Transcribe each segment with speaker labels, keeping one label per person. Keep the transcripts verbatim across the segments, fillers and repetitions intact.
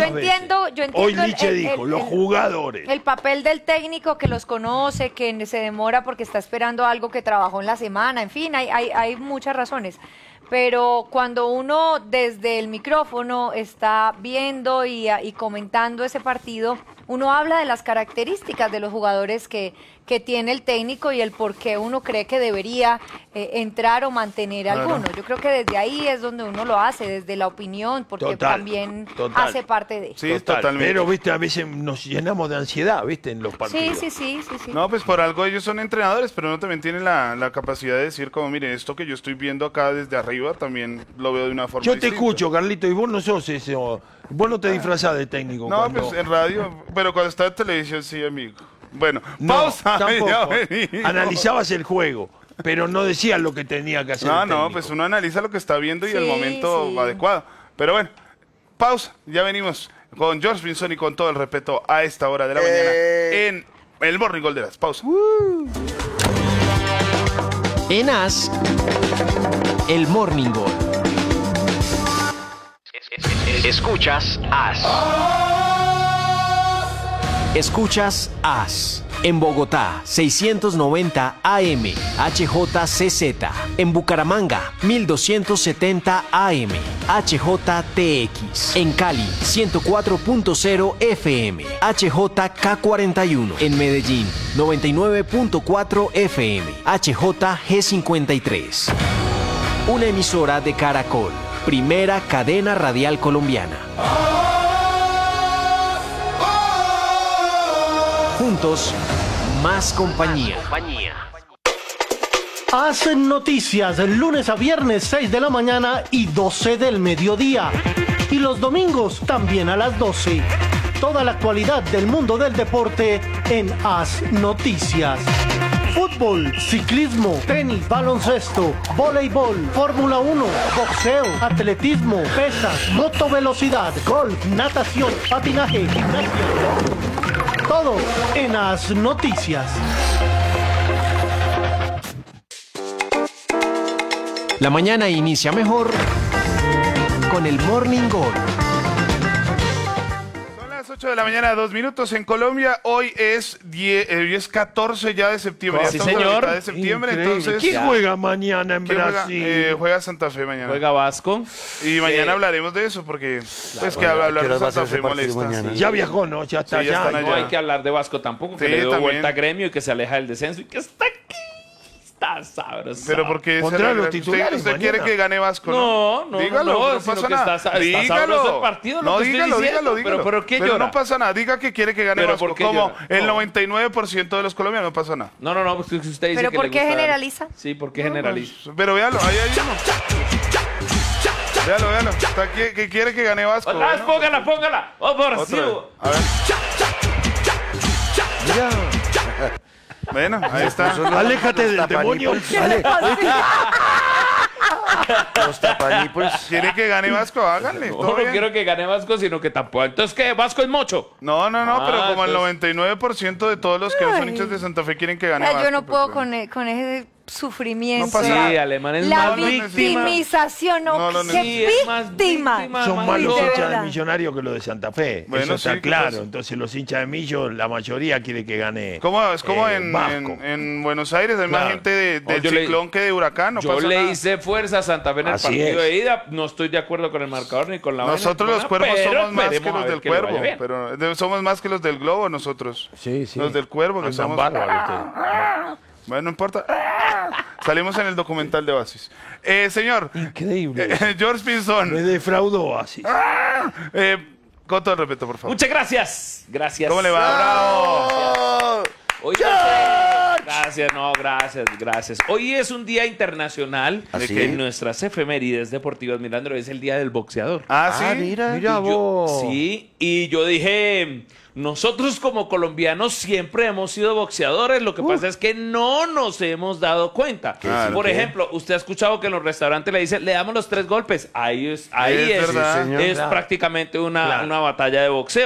Speaker 1: yo entiendo, yo entiendo.
Speaker 2: Hoy Nietzsche
Speaker 1: el,
Speaker 2: dijo,
Speaker 1: el,
Speaker 2: los
Speaker 1: el,
Speaker 2: jugadores.
Speaker 1: El papel del técnico que los conoce, que se demora porque está esperando algo que trabajó en la semana, en fin, hay, hay, hay muchas razones. Pero cuando uno desde el micrófono está viendo y, y comentando ese partido, uno habla de las características de los jugadores que, que tiene el técnico y el por qué uno cree que debería eh, entrar o mantener a
Speaker 2: Claro.
Speaker 1: alguno. Yo creo que desde ahí es donde uno lo hace, desde la opinión, porque
Speaker 2: Total,
Speaker 1: también
Speaker 2: total.
Speaker 1: hace parte de...
Speaker 3: Sí,
Speaker 2: Total,
Speaker 3: totalmente.
Speaker 2: Pero, viste, a veces nos llenamos de ansiedad, viste, en los
Speaker 1: Sí,
Speaker 2: partidos.
Speaker 1: sí, sí, sí, sí.
Speaker 3: No, pues por algo ellos son entrenadores, pero uno también tiene la, la capacidad de decir como, mire, esto que yo estoy viendo acá desde arriba también lo veo de una forma
Speaker 2: Yo te
Speaker 3: distinta.
Speaker 2: escucho, Carlito, y vos no sos eso. Vos no te disfrazás de técnico.
Speaker 3: No,
Speaker 2: cuando...
Speaker 3: pues en radio, pero cuando está en televisión sí, amigo. Bueno,
Speaker 2: No,
Speaker 3: pausa.
Speaker 2: tampoco.
Speaker 3: ya venimos.
Speaker 2: Analizabas el juego, pero no decías lo que tenía que hacer
Speaker 3: No,
Speaker 2: el
Speaker 3: no,
Speaker 2: técnico.
Speaker 3: pues uno analiza lo que está viendo y
Speaker 1: Sí,
Speaker 3: el momento
Speaker 1: sí.
Speaker 3: adecuado. Pero bueno, pausa, ya venimos con George Pinzón y con todo el respeto a esta hora de la mañana
Speaker 4: Eh.
Speaker 3: en el Morning Golderas. Pausa.
Speaker 5: En As, el Morning Gol. Escuchas As. Escuchas As. En Bogotá, seiscientos noventa A M, H J C Z. En Bucaramanga, mil doscientos setenta A M, H J T X. En Cali, ciento cuatro punto cero F M, H J K cuarenta y uno. En Medellín, noventa y nueve punto cuatro F M, H J G cincuenta y tres. Una emisora de Caracol, primera cadena radial colombiana. Juntos, más compañía.
Speaker 6: Hacen noticias lunes a viernes seis de la mañana y doce del mediodía. Y los domingos también a las doce. Toda la actualidad del mundo del deporte en Haz Noticias. Fútbol, ciclismo, tenis, baloncesto, voleibol, Fórmula uno, boxeo, atletismo, pesas, motovelocidad, golf, natación, patinaje, gimnasia. Todo en Haz Noticias.
Speaker 5: La mañana inicia mejor con el Morning Gol.
Speaker 3: Son las ocho de la mañana, dos minutos en Colombia. Hoy es, diez, eh, hoy es catorce ya de septiembre. Ya
Speaker 4: Sí,
Speaker 3: estamos a la
Speaker 4: señor.
Speaker 3: mitad de septiembre,
Speaker 2: Increíble.
Speaker 3: entonces...
Speaker 2: ¿Quién
Speaker 4: ya.
Speaker 2: juega mañana en
Speaker 3: ¿Quién juega?
Speaker 2: Brasil?
Speaker 3: Eh, juega Santa Fe mañana.
Speaker 4: Juega Vasco.
Speaker 3: Y mañana
Speaker 4: Eh,
Speaker 3: hablaremos de eso porque pues que
Speaker 4: bueno,
Speaker 3: hablar
Speaker 4: ¿a qué
Speaker 3: de
Speaker 4: horas va a
Speaker 3: Santa
Speaker 4: ser
Speaker 3: Fe
Speaker 4: ese partido
Speaker 3: molesta.
Speaker 4: mañana?
Speaker 3: Sí.
Speaker 2: Ya viajó, ¿no? Ya está
Speaker 3: Sí, ya
Speaker 2: allá.
Speaker 3: están allá.
Speaker 4: No hay que hablar de Vasco tampoco, que
Speaker 3: Sí,
Speaker 4: le dio
Speaker 3: también.
Speaker 4: vuelta a Gremio y que se aleja del descenso y que está aquí. Está sabroso.
Speaker 3: Pero porque
Speaker 2: Pondrá
Speaker 3: se-
Speaker 2: los
Speaker 3: usted,
Speaker 2: titulares
Speaker 3: usted
Speaker 2: mañana.
Speaker 3: quiere que gane Vasco, ¿no?
Speaker 4: No, no,
Speaker 3: dígalo,
Speaker 4: no,
Speaker 3: no
Speaker 4: sino
Speaker 3: pasa
Speaker 4: que
Speaker 3: nada.
Speaker 4: está- está
Speaker 3: dígalo.
Speaker 4: sabroso el partido, lo
Speaker 3: no,
Speaker 4: que estoy
Speaker 3: dígalo,
Speaker 4: diciendo.
Speaker 3: dígalo, dígalo.
Speaker 4: Pero- pero ¿qué
Speaker 3: Pero
Speaker 4: llora?
Speaker 3: no pasa nada. Diga que quiere que gane
Speaker 4: ¿Pero
Speaker 3: Vasco.
Speaker 4: por qué
Speaker 3: Como
Speaker 4: llora?
Speaker 3: el
Speaker 4: No.
Speaker 3: noventa y nueve por ciento de los colombianos no pasa nada.
Speaker 4: No, no, no, pues que usted dice
Speaker 1: ¿Pero
Speaker 4: que
Speaker 1: por
Speaker 4: le
Speaker 1: qué
Speaker 4: gusta-
Speaker 1: generaliza?
Speaker 4: Sí, ¿por qué generaliza?
Speaker 3: Pues, pero véalo, ahí hay uno. Véalo, véalo. Está aquí, que quiere que gane Vasco.
Speaker 4: Otra vez,
Speaker 3: bueno.
Speaker 4: póngala, póngala. Oh, por
Speaker 3: Otra
Speaker 4: sí.
Speaker 3: vez. A ver.
Speaker 2: Mirá.
Speaker 3: Bueno, ahí está.
Speaker 2: Aléjate del demonio. Ale-
Speaker 4: Los tapanípols.
Speaker 3: ¿Quiere que gane Vasco? Háganle.
Speaker 4: No,
Speaker 3: todo
Speaker 4: no
Speaker 3: bien.
Speaker 4: quiero que gane Vasco, sino que tampoco. Entonces, ¿qué? ¿Vasco es mocho?
Speaker 3: No, no, no,
Speaker 4: Ah,
Speaker 3: pero como el
Speaker 4: entonces-
Speaker 3: noventa y nueve por ciento de todos los que no son
Speaker 1: Ay.
Speaker 3: hinchas de Santa Fe quieren que gane
Speaker 1: Ay,
Speaker 3: Vasco.
Speaker 1: yo no
Speaker 3: pues,
Speaker 1: puedo
Speaker 3: bueno.
Speaker 1: con, e- con ese sufrimiento.
Speaker 3: No pasa
Speaker 4: Sí,
Speaker 3: nada.
Speaker 4: Alemán es
Speaker 1: La
Speaker 4: más
Speaker 3: no
Speaker 4: víctima.
Speaker 1: victimización, no,
Speaker 3: No, no, no.
Speaker 1: qué
Speaker 4: Sí, es más
Speaker 1: víctima.
Speaker 4: víctima.
Speaker 2: Son
Speaker 4: Uy,
Speaker 2: más los
Speaker 1: de
Speaker 2: hinchas
Speaker 1: verdad.
Speaker 2: de Millonario que los de Santa Fe.
Speaker 3: Bueno,
Speaker 2: Eso está
Speaker 3: sí, ¿qué
Speaker 2: claro.
Speaker 3: pasa?
Speaker 2: Entonces los hinchas de Millo, la mayoría quiere que gane.
Speaker 3: ¿Cómo? Es como
Speaker 2: eh,
Speaker 3: en,
Speaker 2: Vasco.
Speaker 3: en, en Buenos Aires, hay más
Speaker 2: Claro.
Speaker 3: gente de,
Speaker 4: No,
Speaker 3: del
Speaker 4: yo le-
Speaker 3: ciclón que de huracán, no
Speaker 4: Yo
Speaker 3: pasa
Speaker 4: le
Speaker 3: nada.
Speaker 4: hice fuerza a Santa Fe en el
Speaker 2: Así
Speaker 4: partido
Speaker 2: es.
Speaker 4: de ida. No estoy de acuerdo con el marcador ni con la vaina,
Speaker 3: Nosotros los
Speaker 4: nada,
Speaker 3: cuervos
Speaker 4: pero
Speaker 3: somos más que
Speaker 4: esperemos a
Speaker 3: los
Speaker 4: ver
Speaker 3: del
Speaker 4: que le vaya
Speaker 3: cuervo,
Speaker 4: bien.
Speaker 3: pero de- somos más que los del globo nosotros.
Speaker 2: Sí, sí.
Speaker 3: Los del cuervo que
Speaker 2: Andan
Speaker 3: somos...
Speaker 2: bárbaros ustedes.
Speaker 3: Bueno, no importa. Salimos en el documental de Oasis. Eh, señor,
Speaker 2: Increíble.
Speaker 3: eh, George
Speaker 2: Me
Speaker 3: Pinzón,
Speaker 2: defraudó así.
Speaker 3: eh, con todo el respeto, por favor.
Speaker 4: Muchas gracias. Gracias.
Speaker 3: ¿Cómo le va? ¡Bravo!
Speaker 4: Hoy Gracias, no, gracias, gracias. Hoy es un día internacional
Speaker 3: Así
Speaker 4: que
Speaker 3: es.
Speaker 4: en nuestras efemérides deportivas, Mirandro, es el día del boxeador.
Speaker 3: Ah, sí.
Speaker 4: Ah,
Speaker 3: mira.
Speaker 2: Mira
Speaker 4: Y yo-
Speaker 2: vos.
Speaker 4: sí, y yo dije, nosotros como colombianos siempre hemos sido boxeadores, lo que pasa es que no nos hemos dado cuenta.
Speaker 3: Claro.
Speaker 4: Por
Speaker 3: ¿Qué?
Speaker 4: ejemplo, usted ha escuchado que en los restaurantes le dicen, le damos los tres golpes. Ahí es, ahí
Speaker 3: Es
Speaker 4: es,
Speaker 3: verdad.
Speaker 4: es
Speaker 2: Sí, señor. Claro.
Speaker 4: prácticamente una,
Speaker 2: Claro.
Speaker 4: una batalla de boxeo.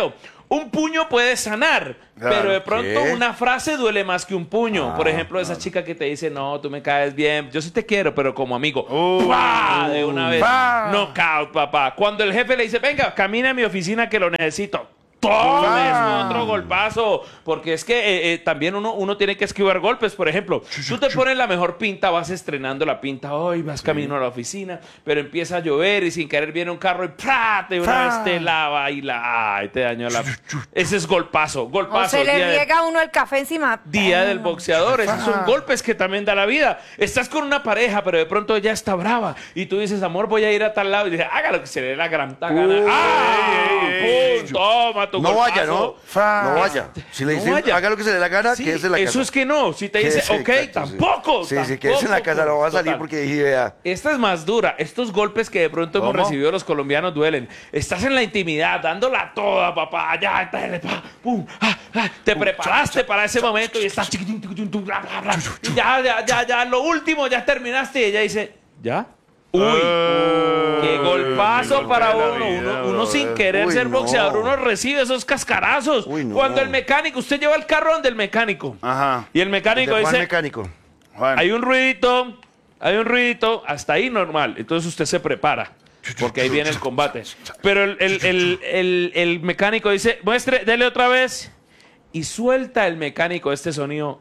Speaker 4: un puño puede sanar,
Speaker 3: Claro.
Speaker 4: pero de pronto
Speaker 7: ¿Qué?
Speaker 4: una frase duele más que un puño. Por ejemplo, esa chica que te dice, no, tú me caes bien, yo sí te quiero, pero como amigo.
Speaker 3: Uh,
Speaker 4: ¡Pah! De una vez.
Speaker 3: ¡Pah!
Speaker 4: Knockout, papá. Cuando el jefe le dice, venga, camina a mi oficina que lo necesito. ¡Tome
Speaker 3: ¡Pah!
Speaker 4: otro golpazo! Porque es que eh, eh, también uno, uno tiene que esquivar golpes. Por ejemplo, tú te pones la mejor pinta, vas estrenando la pinta hoy, vas camino a la oficina, pero empieza a llover y sin querer viene un carro y ¡pra! De una
Speaker 3: ¡Pah!
Speaker 4: vez te lava y la... ¡Ay! Te dañó la... Ese es golpazo,
Speaker 1: O
Speaker 4: golpazo.
Speaker 1: se le
Speaker 4: día de-
Speaker 1: riega a uno el café encima.
Speaker 4: Día
Speaker 1: Ay,
Speaker 4: del
Speaker 1: no.
Speaker 4: boxeador, esos son golpes que también da la vida. Estás con una pareja, pero de pronto ella está brava y tú dices, amor, voy a ir a tal lado y dice, haga lo que se le dé la gran gana.
Speaker 7: Uy,
Speaker 4: ¡Ah!
Speaker 3: ey, ey,
Speaker 4: ¡Pum! Toma tu
Speaker 7: No
Speaker 4: golpazo.
Speaker 7: vaya, ¿no?
Speaker 3: Fa.
Speaker 7: No vaya. Si le
Speaker 4: No
Speaker 7: dicen,
Speaker 4: vaya.
Speaker 7: haga lo que se le dé la gana,
Speaker 4: Sí,
Speaker 7: quédese en la casa.
Speaker 4: eso es que no. Si te dice,
Speaker 7: Quédese,
Speaker 4: ok,
Speaker 7: exacto, sí.
Speaker 4: tampoco.
Speaker 7: Sí, sí, quédese en la
Speaker 4: tampoco,
Speaker 7: casa, no va a salir
Speaker 4: total.
Speaker 7: porque dije, vea.
Speaker 4: Esta es más dura. Estos golpes que de pronto hemos
Speaker 3: ¿Cómo?
Speaker 4: recibido los colombianos duelen. Estás en la intimidad, dándola toda, papá. Ya, dale, pa, pum, ah, ah. Te preparaste para ese momento y estás chiquitín, chiquitín, tu, bla, bla, bla. Y ya, ya, ya, ya, lo último, ya terminaste. Y ella dice, ¿ya? Uy,
Speaker 3: Uh,
Speaker 4: qué golpazo
Speaker 3: golpe
Speaker 4: para
Speaker 3: de la
Speaker 4: uno.
Speaker 3: vida,
Speaker 4: Uno, uno sin
Speaker 3: brother.
Speaker 4: querer
Speaker 7: Uy,
Speaker 4: ser
Speaker 7: no.
Speaker 4: boxeador, uno recibe esos cascarazos.
Speaker 7: Uy, no.
Speaker 4: Cuando el mecánico, usted lleva el carro donde el mecánico.
Speaker 3: Ajá.
Speaker 4: Y el mecánico
Speaker 7: De Juan
Speaker 4: dice,
Speaker 7: mecánico.
Speaker 3: Juan.
Speaker 4: hay un ruidito, hay un ruidito, hasta ahí normal. Entonces usted se prepara, porque ahí viene el combate. Pero el, el- el- el- el mecánico dice, muestre, dele otra vez. Y suelta el mecánico este sonido.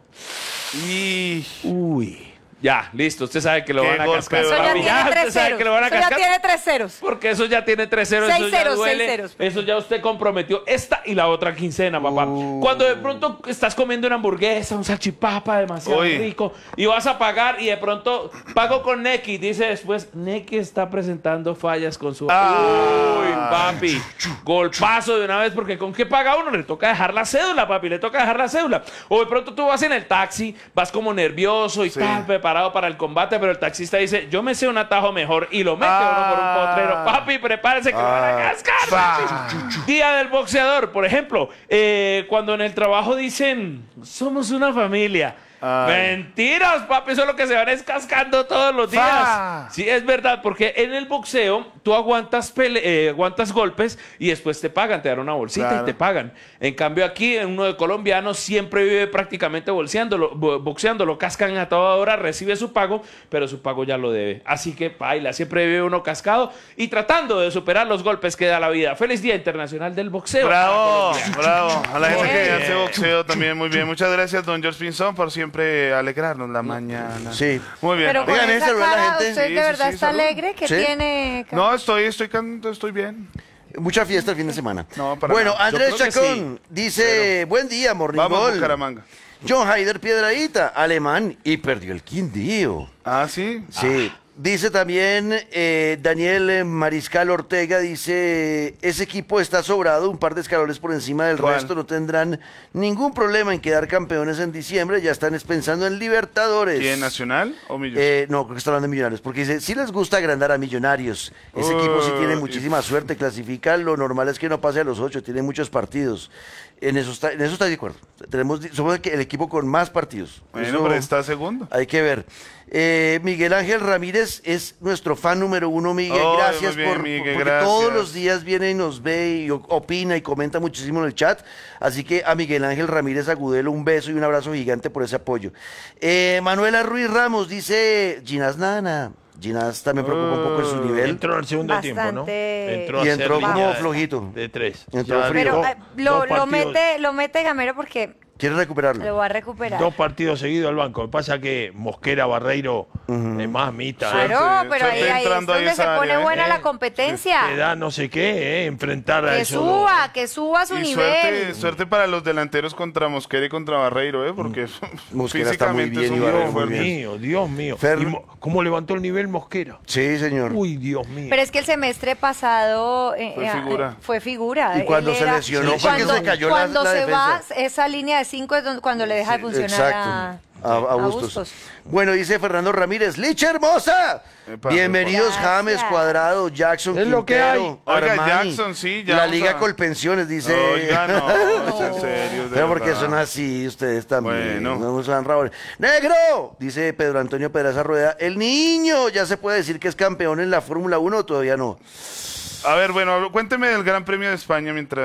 Speaker 3: Y...
Speaker 4: Uy. Ya, listo. Usted sabe que lo
Speaker 3: Qué
Speaker 4: van a
Speaker 3: golpe,
Speaker 4: cascar.
Speaker 1: Eso ya
Speaker 3: Papi,
Speaker 1: tiene
Speaker 4: usted
Speaker 1: tres
Speaker 4: sabe
Speaker 1: ceros.
Speaker 4: que lo van a
Speaker 1: Eso ya
Speaker 4: cascar.
Speaker 1: tiene tres ceros.
Speaker 4: Porque eso ya tiene tres ceros,
Speaker 1: Seis
Speaker 4: eso ya
Speaker 1: ceros,
Speaker 4: duele.
Speaker 1: seis ceros.
Speaker 4: Eso ya usted comprometió esta y la otra quincena, papá.
Speaker 7: Uh.
Speaker 4: Cuando de pronto estás comiendo una hamburguesa, un salchipapa demasiado
Speaker 3: Uy.
Speaker 4: rico y vas a pagar y de pronto pago con Neki. Dice después, Neki está presentando fallas con su...
Speaker 3: Ah.
Speaker 4: Uy, papi. Golpazo de una vez porque ¿con qué paga uno? Le toca dejar la cédula, papi. Le toca dejar la cédula. O de pronto tú vas en el taxi, vas como nervioso y
Speaker 3: Sí.
Speaker 4: tal, preparado para el combate, pero el taxista dice, yo me sé un atajo mejor y lo mete uno por un
Speaker 3: Ah.
Speaker 4: potrero. Papi, prepárese que lo van a cascar.
Speaker 3: Fa.
Speaker 4: papi. Día del boxeador, por ejemplo, eh, cuando en el trabajo dicen, somos una familia.
Speaker 3: Ay.
Speaker 4: Mentiras, papi, eso es lo que se van escascando todos los días.
Speaker 3: Fa.
Speaker 4: Sí, es verdad, porque en el boxeo tú aguantas, pele- eh, aguantas golpes y después te pagan, te dan una bolsita
Speaker 3: Claro.
Speaker 4: y te pagan. En cambio aquí, en uno de colombiano siempre vive prácticamente boxeándolo, bo- boxeando, lo cascan a toda hora, recibe su pago, pero su pago ya lo debe. Así que baila, siempre vive uno cascado y tratando de superar los golpes que da la vida. Feliz Día Internacional del Boxeo.
Speaker 3: Bravo, bravo. A la gente
Speaker 1: Bien.
Speaker 3: que hace boxeo también, muy bien. Muchas gracias, don George Pinzón, por siempre alegrarnos la mañana.
Speaker 7: Sí.
Speaker 3: Muy bien.
Speaker 1: Pero con
Speaker 7: Oigan,
Speaker 1: esa
Speaker 7: ese celular, la
Speaker 1: cara,
Speaker 7: gente.
Speaker 1: ¿usted
Speaker 3: Sí,
Speaker 1: de
Speaker 3: sí,
Speaker 1: verdad
Speaker 3: sí,
Speaker 1: está
Speaker 3: salud.
Speaker 1: alegre? ¿Qué
Speaker 7: ¿Sí?
Speaker 1: tiene?
Speaker 3: No, estoy, estoy, can- estoy bien.
Speaker 7: Mucha fiesta el fin de semana.
Speaker 3: No, para
Speaker 7: bueno,
Speaker 3: nada.
Speaker 4: Yo
Speaker 7: Andrés
Speaker 4: creo que
Speaker 7: Chacón dice, buen día, Morning
Speaker 3: Vamos,
Speaker 7: Gol.
Speaker 3: Bucaramanga.
Speaker 7: John Haider Piedradita, alemán, y perdió el Quindío.
Speaker 3: Ah, sí.
Speaker 7: Sí. Dice también eh, Daniel eh, Mariscal Ortega, dice, ese equipo está sobrado, un par de escalones por encima del
Speaker 3: ¿Cuál?
Speaker 7: resto, no tendrán ningún problema en quedar campeones en diciembre, ya están pensando en Libertadores.
Speaker 3: ¿Quién, Nacional o Millonarios?
Speaker 7: Eh, no, creo que está hablando de Millonarios, porque dice, si les gusta agrandar a Millonarios, ese
Speaker 3: Uy.
Speaker 7: equipo sí tiene muchísima suerte, clasifica, lo normal es que no pase a los ocho, tiene muchos partidos. En eso está, en eso está de acuerdo. Tenemos, somos el, el equipo con más partidos.
Speaker 3: Bueno,
Speaker 7: Eso
Speaker 3: pero está segundo.
Speaker 7: hay que ver. Eh, Miguel Ángel Ramírez es nuestro fan número uno, Miguel.
Speaker 3: Oh,
Speaker 7: gracias
Speaker 3: muy bien,
Speaker 7: por,
Speaker 3: Miguel,
Speaker 7: porque
Speaker 3: gracias.
Speaker 7: todos los días viene y nos ve y o- opina y comenta muchísimo en el chat. Así que a Miguel Ángel Ramírez Agudelo un beso y un abrazo gigante por ese apoyo. Eh, Manuela Ruiz Ramos dice, Ginás Nana. Ginás también preocupa un poco en su nivel.
Speaker 2: Entró en el segundo
Speaker 1: Bastante.
Speaker 2: tiempo, ¿no? Entró a
Speaker 7: Y
Speaker 2: hacer
Speaker 7: entró
Speaker 2: línea
Speaker 7: como
Speaker 2: de-
Speaker 7: flojito.
Speaker 2: De tres.
Speaker 7: Entró
Speaker 2: Ya
Speaker 7: frío.
Speaker 1: Pero
Speaker 2: dos-
Speaker 1: eh, lo,
Speaker 2: dos
Speaker 1: lo
Speaker 2: partidos-
Speaker 1: mete, lo mete Gamero porque
Speaker 7: ¿Quiere recuperarlo?
Speaker 1: lo va a recuperar.
Speaker 2: Dos partidos seguidos al banco. Lo que pasa es que Mosquera Barreiro es más mita. ¿eh?
Speaker 1: Claro,
Speaker 3: Suerte,
Speaker 1: pero ahí,
Speaker 3: suerte
Speaker 1: ahí es
Speaker 3: entrando ahí
Speaker 1: donde
Speaker 3: esa
Speaker 1: se pone
Speaker 3: área, ¿eh?
Speaker 1: buena
Speaker 2: Eh,
Speaker 1: la competencia.
Speaker 2: Te da no sé qué, ¿eh? Enfrentar a
Speaker 1: Que
Speaker 2: eso.
Speaker 1: suba, que suba su
Speaker 3: Y
Speaker 1: nivel.
Speaker 3: suerte, suerte para los delanteros contra Mosquera y contra Barreiro, ¿eh? Porque
Speaker 7: Mosquera está muy
Speaker 3: físicamente
Speaker 7: bien
Speaker 3: son
Speaker 7: y
Speaker 3: muy
Speaker 7: Barreiro
Speaker 2: Dios
Speaker 7: muy
Speaker 3: fuertes.
Speaker 7: bien.
Speaker 2: mío, Dios mío.
Speaker 7: Fer-
Speaker 2: Y Mo- ¿Cómo levantó el nivel Mosquera?
Speaker 7: Sí, señor.
Speaker 2: Uy, Dios mío.
Speaker 1: Pero es que el semestre pasado eh,
Speaker 3: Fue
Speaker 1: eh,
Speaker 3: figura.
Speaker 1: eh, fue figura.
Speaker 7: Y cuando
Speaker 1: Él
Speaker 7: se
Speaker 1: era-
Speaker 7: lesionó
Speaker 2: fue que
Speaker 1: cuando,
Speaker 2: se
Speaker 7: cayó la-
Speaker 1: cuando
Speaker 7: la
Speaker 1: se va,
Speaker 7: defensa.
Speaker 1: esa línea de cinco es donde- cuando le deja de funcionar
Speaker 7: Exacto.
Speaker 1: a,
Speaker 7: A, a
Speaker 1: a
Speaker 7: Bustos.
Speaker 1: Bustos.
Speaker 7: Bueno, dice Fernando Ramírez, Licha hermosa.
Speaker 3: Epa,
Speaker 7: Bienvenidos
Speaker 1: epa.
Speaker 7: James,
Speaker 1: Gracias.
Speaker 7: Cuadrado, Jackson,
Speaker 2: Es lo que
Speaker 7: Quintero,
Speaker 3: hay. Oiga,
Speaker 7: Armani,
Speaker 3: Jackson, sí, ya
Speaker 7: la
Speaker 3: vamos
Speaker 7: Liga
Speaker 3: a-
Speaker 7: Colpensiones, dice.
Speaker 3: Oiga, no, es en serio. de
Speaker 7: Pero porque
Speaker 3: verdad.
Speaker 7: son así ustedes también.
Speaker 3: Bueno.
Speaker 7: No usan rabones. ¡Negro! Dice Pedro Antonio Pedraza Rueda. El niño, ¿ya se puede decir que es campeón en la Fórmula uno o todavía no?
Speaker 3: A ver, bueno, cuénteme del Gran Premio de España mientras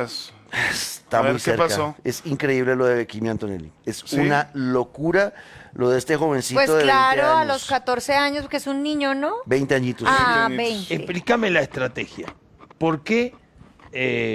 Speaker 7: Está
Speaker 3: A ver,
Speaker 7: muy
Speaker 3: ¿qué
Speaker 7: cerca.
Speaker 3: pasó?
Speaker 7: Es increíble lo de Kimi Antonelli. Es
Speaker 3: ¿Sí?
Speaker 7: una locura lo de este jovencito
Speaker 1: Pues
Speaker 7: de
Speaker 1: claro,
Speaker 7: veinte
Speaker 1: a
Speaker 7: años.
Speaker 1: los catorce años, porque es un niño, ¿no?
Speaker 7: veinte añitos.
Speaker 1: Ah,
Speaker 3: añitos.
Speaker 1: veinte.
Speaker 2: Explícame la estrategia. ¿Por qué eh,